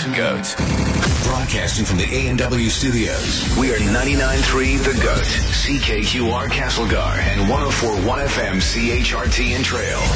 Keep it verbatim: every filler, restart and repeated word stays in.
GOAT. Broadcasting from the A and W studios, we are ninety-nine point three The GOAT, C K Q R Castlegar, and one oh four point one F M C H R T in Trail.